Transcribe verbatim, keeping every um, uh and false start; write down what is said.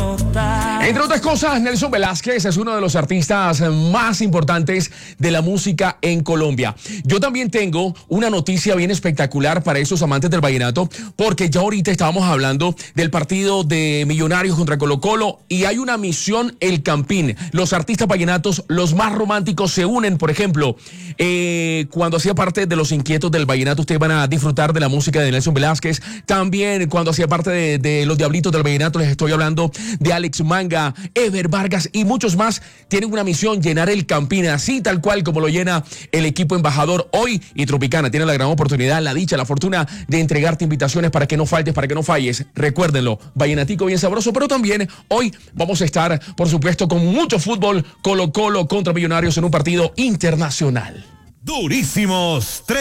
Entre otras cosas, Nelson Velázquez es uno de los artistas más importantes de la música en Colombia. Yo también tengo una noticia bien espectacular para esos amantes del vallenato, porque ya ahorita estábamos hablando del partido de Millonarios contra Colo-Colo y hay una misión El Campín. Los artistas vallenatos, los más románticos, se unen. Por ejemplo, eh, cuando hacía parte de Los Inquietos del Vallenato, ustedes van a disfrutar de la música de Nelson Velázquez. También cuando hacía parte de, de Los Diablitos del Vallenato, les estoy hablando de Alex Manga, Ever Vargas y muchos más. Tienen una misión: llenar El Campín, así tal cual como lo llena el equipo embajador hoy. Y Tropicana tiene la gran oportunidad, la dicha, la fortuna de entregarte invitaciones para que no faltes, para que no falles. Recuérdenlo, vallenatico bien sabroso, pero también hoy vamos a estar, por supuesto, con mucho fútbol. Colo-Colo contra Millonarios en un partido internacional. Durísimos.